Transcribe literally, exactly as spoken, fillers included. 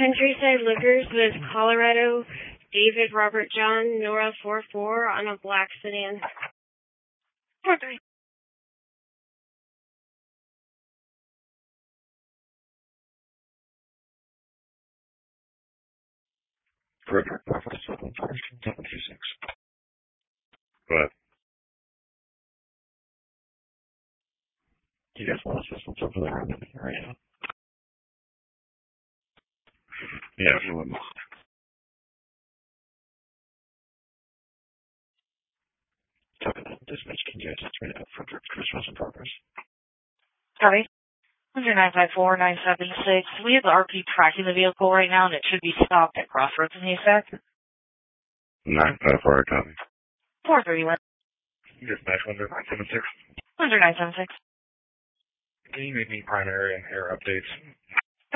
Countryside Liquors with Colorado, David Robert John, Nora four four on a black sedan. four three. Frederick, Northwest seven two six. Go ahead. You guys want to system something like that right now? Yeah, if you wouldn't. Dispatch, can you just turn it up for Christmas in progress? Sorry. one nine five four nine seven six. We have the R P tracking the vehicle right now, and it should be stopped at Crossroads in Haystack. nine five four, copy. four three one. Dispatch one nine seven six. one nine seven six. Can you make me primary and air updates?